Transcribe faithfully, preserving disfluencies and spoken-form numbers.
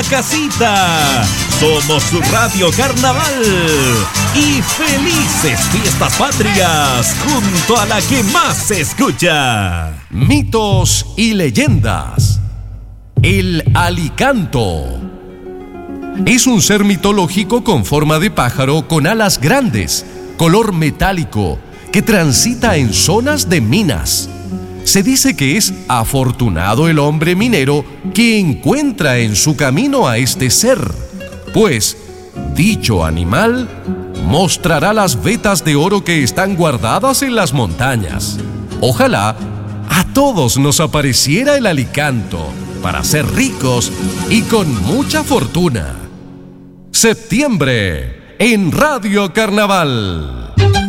una casita. Somos su Radio Carnaval. Y felices fiestas patrias junto a la que más se escucha. Mitos y leyendas. El alicanto es un ser mitológico con forma de pájaro con alas grandes, color metálico, que transita en zonas de minas. Se dice que es afortunado el hombre minero que encuentra en su camino a este ser, pues dicho animal mostrará las vetas de oro que están guardadas en las montañas. Ojalá a todos nos apareciera el alicanto para ser ricos y con mucha fortuna. Septiembre en Radio Carnaval.